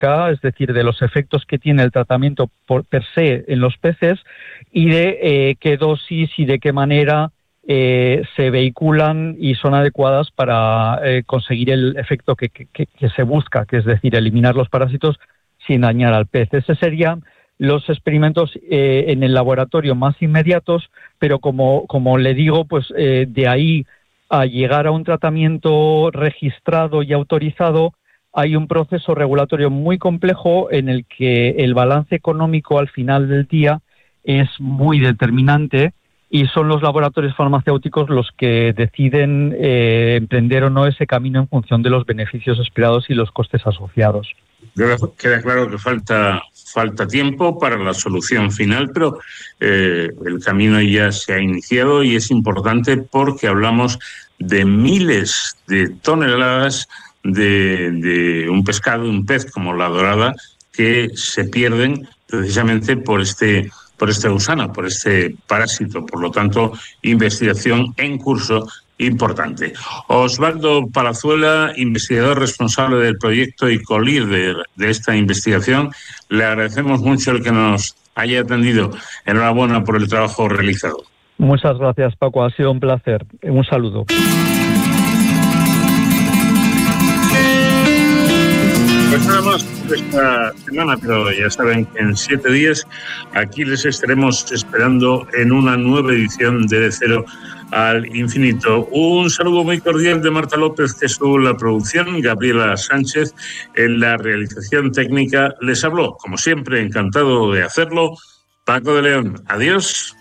es decir, de los efectos que tiene el tratamiento per se en los peces y de qué dosis y de qué manera se vehiculan y son adecuadas para conseguir el efecto que se busca, que es decir, eliminar los parásitos sin dañar al pez. Ese serían los experimentos en el laboratorio más inmediatos, pero como le digo, pues de ahí a llegar a un tratamiento registrado y autorizado hay un proceso regulatorio muy complejo en el que el balance económico al final del día es muy determinante y son los laboratorios farmacéuticos los que deciden emprender o no ese camino en función de los beneficios esperados y los costes asociados. Queda claro que falta tiempo para la solución final, pero el camino ya se ha iniciado y es importante porque hablamos de miles de toneladas de un pescado, un pez como la dorada, que se pierden precisamente por este gusano, por este parásito. Por lo tanto, investigación en curso importante. Osvaldo Palazuela, investigador responsable del proyecto y co-líder de esta investigación, le agradecemos mucho el que nos haya atendido. Enhorabuena por el trabajo realizado. Muchas gracias, Paco. Ha sido un placer. Un saludo. Pues nada más por esta semana, pero ya saben que en 7 días aquí les estaremos esperando en una nueva edición de Cero al Infinito. Un saludo muy cordial de Marta López, que estuvo en la producción, Gabriela Sánchez en la realización técnica. Les habló, como siempre, encantado de hacerlo, Paco de León. Adiós.